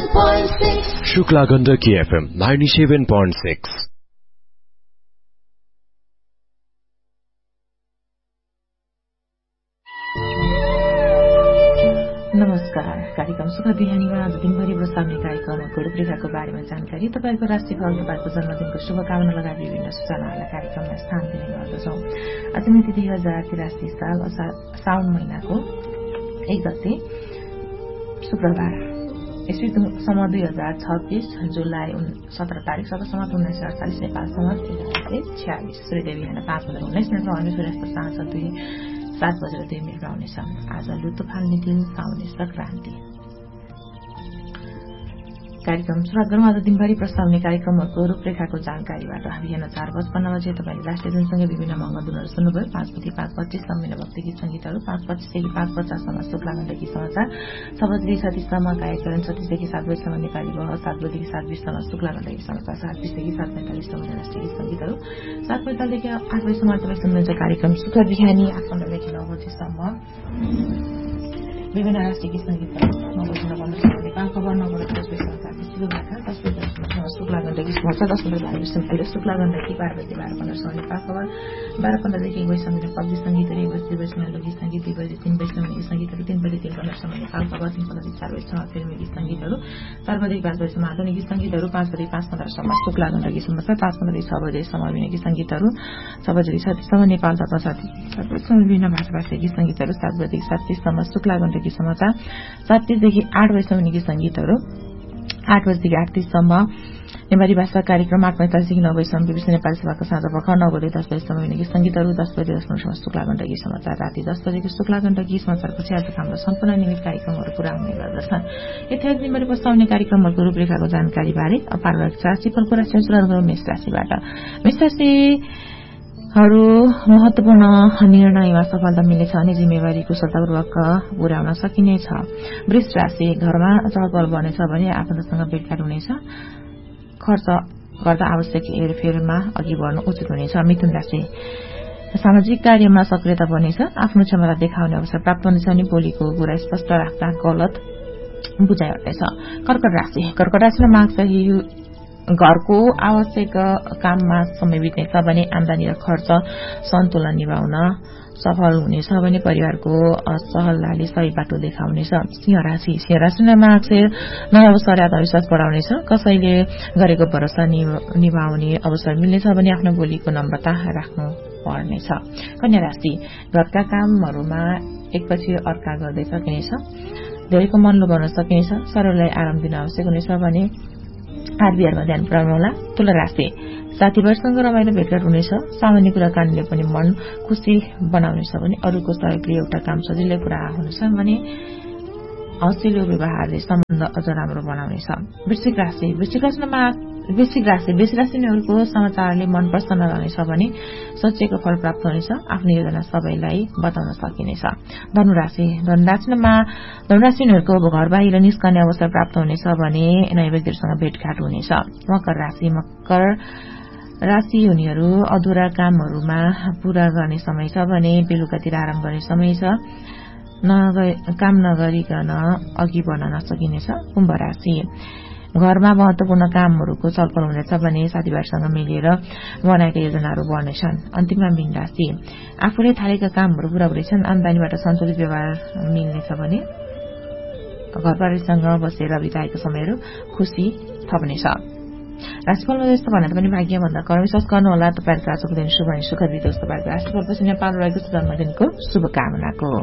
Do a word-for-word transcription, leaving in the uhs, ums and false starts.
point six. Shukla Gandaki F M ninety-seven point six. नमस्कार। कार्यक्रम सुख बिहानीमा आज दिनभरि प्रसाउने कार्यक्रमको रूपरेखाको बारेमा जानकारी, तपाईँको राष्ट्रिय फल, तपाईँको जन्मदिनको शुभकामना लगायत विभिन्न सूचनाहरूलाई कार्यक्रममा स्थान दिने गर्दछौं। आज मिति दुई हजार तिरासी साल साउन महिनाको एक गते शुक्रबार, ईस्वीसम्म दुई हजार छब्बीस जुलाई सत्र तारीक सत्र सम्म उन्नाइस सय अडचालिस नेपाल सम्म एघार छ्यालिस सूर्यदेव बिहान पाँच बजेर उन्नाइस मिनटमा अनि सूर्यास्त साँझ दुई सात बजेर दुई मिनटमा हुनेछ। आज लुतो फाल्ने दिन साउने संक्रान्ति। कार्यक्रम सुरुवात गरौँ आज दिनभरि प्रस्तावने कार्यक्रमहरूको रूपरेखाको जानकारीबाट। बिहान चार पचपन्न बजे तपाईँले राष्ट्रिय जनसँगै विभिन्न मङ्गलधुनहरू सुन्नुभयो। पाँच बजी पाँच पच्चीससम्म भक्ति गीत संगीतहरू, पाँच पच्चीसदेखि पाँच पचाससम्म शुक्ला गण्डकी समाचार, छ बजेदेखि छत्तीससम्म गायकरण, छत्तीसदेखि सात बजीसम्म नेपाली बहस, सात बजेदेखि सात बीससम्म शुक्ला गण्डकी समाचार, सात बीसदेखि सात पैंतालिससम्म राष्ट्रिय गीत संगीतहरू, सात पैंतालिसदेखि आठ बजीसम्म तपाईँ सुन्नुहुन्छ कार्यक्रम सुख बिहानी, आठ पन्ध्रदेखि नौ बजीसम्म विभिन्न राष्ट्रिय गीत संगीतहरू, नौ बजीसम्म पन्ध्र नेपाल खबर, नौ बजी दस बजी समाचार दस बजी शुक्ला गण्डकी समाचार, दस पन्ध्र बाह्र बजीसम्म शुक्ला गण्डकी, बाह्र बजी बाह्र पन्ध्रसम्म नेपाल खबर, बाह्र पन्ध्रदेखि एक बजीसम्म पब्जी संगीतहरू, एक बजी दुई बजीसम्म लोकगीत संगीत, दुई बजी तीन बजीसम्म गीत संगीतहरू, तीन बजी तीन पन्ध्रसम्म नेपाल खबर, तीन पन्ध्रदेखि चार बजीसम्म फिल्मी गीत संगीतहरू, चार बजेदेखि पाँच बजीसम्म आधुनिक गीत संगीतहरू, पाँच बजेदेखि पाँच पन्ध्रसम्म शुक्ला गण्डकी समाचार, पाँच पन्ध्रदेखि छ बजेसम्म अभिनय गीत संगीतहरू, छ बजेदेखि छत्तीससम्म नेपाल तथा छत्तीससम्म विभिन्न भाषाभाषी गीत संगीतहरू, सात बजेदेखि सात तीससम्म शुक्ला गण्डकी समाचार, सात तीसदेखि आठ बजीसम्म गीत संगीतहरू, आठ बजीदेखि आठ तीससम्म नेपाली भाषा कार्यक्रम, आठ पैंतालिसदेखि नौ बजीसम्म बीबीसी नेपाली सेवाको साँझ पख, नौ बजे दस बजीसम्म गीत संगीतहरू, दस बजे दस मिनटसम्म शुक्ला गण्डकी समाचार, राति दस बजेको शुक्ला गण्डकी समाचारपछि आजको हाम्रो सम्पूर्ण नियमित कार्यक्रमहरू पूरा हुने गर्दछन्। यति दिनभरि प्रस्तावने कार्यक्रमहरूको रूपरेखाको जानकारीबारे पारिवारिक राशिफलको राशि सुरुवात गरौँ मेष राशिबाट। मेष राशिहरू महत्वपूर्ण निर्णयमा सफलता मिल्नेछ अनि जिम्मेवारी कुशलतापूर्वक पुर्याउन सकिनेछ। वृष राशि घरमा चहलपहल बढ्नेछ भने आफन्तसँग भेटघाट हुनेछ, खर्च गर्दा आवश्यक हेरफेरमा अघि बढ्नु उचित हुनेछ। मिथुन राशि सामाजिक कार्यमा सक्रियता बढ्नेछ, आफ्नो क्षमता देखाउने अवसर प्राप्त हुनेछ अनि बोलीको कुरा स्पष्ट राख्दा गलत बुझाइ हट्नेछ। कर्कट राशि कर्कट राशिमा माग चाहिँ घरको आवश्यक काममा समय बित्नेछ भने आमदानी र खर्च सन्तुलन निभाउन सफल हुनेछ भने परिवारको सल्लाहले सही बाटो देखाउनेछ। सिंह राशि सिंह राशिमा माग नयाँ अवसर आत्मविश्वास बढाउनेछ, कसैले गरेको भरोसा निभाउने अवसर मिल्नेछ भने आफ्नो बोलीको नम्रता राख्नु पर्नेछ। कन्या राशि घरका कामहरूमा एकपछि अर्का गर्दै सकिनेछ, धेरैको मन लोभाउन सकिनेछ, शरीरलाई आराम दिन आवश्यक हुनेछ भने हात बिहारमा ध्यान पुर्याउनुहोला। तुला राशि साथीभाइसँग रमाइलो भेटघाट हुनेछ, सामान्य कुराकानीले पनि मन खुशी बनाउनेछ भने अरूको सहयोगले एउटा काम सजिलै पूरा हुनेछ भने हँसिलो व्यवहारले सम्बन्ध अझ राम्रो बनाउनेछ। वृश्चिक राशि वृश्चिक राशिमा वृश्चिक राशि वृश्चिक राशिहरूको समाचारले मन प्रसन्न रहनेछ भने सोचेको फल प्राप्त हुनेछ, आफ्नो योजना सबैलाई बताउन सकिनेछ। धनुराशि धनुराशिमा धनुराशिहरूको घर बाहिर निस्कने अवसर प्राप्त हुनेछ भने नयाँ व्यक्तिहरूसँग भेटघाट हुनेछ। मकर राशि मकर राशि हुनेहरू अधुरा कामहरूमा पूरा गर्ने समय छ भने बेलुकातिर आराम गर्ने समय छ, काम नगरिकन अघि बढ्न नसकिनेछ। कुम्भ राशि घरमा महत्वपूर्ण कामहरूको छलफल हुनेछ भने साथीभाइसँग मिलेर बनाएका योजनाहरू बढ्नेछन्। अन्तिममा मीन राशि आफूले थालेका कामहरू पूरा हुनेछन्, आमदानीबाट सन्तुलित व्यवहार मिल्नेछ भने घरपरिवारसँग बसेर बिताएका समयहरू खुशी थप्नेछ। राशिफलमा यस्तो भनेर पनि भाग्यभन्दा कर्म विश्वास गर्नुहोला। तपाईँहरूको आजको दिन शुभ अनि सुखद बितोस्। तपाईँहरूको राशिफलपछि नेपाल रहेको जन्मदिनको शुभकामनाको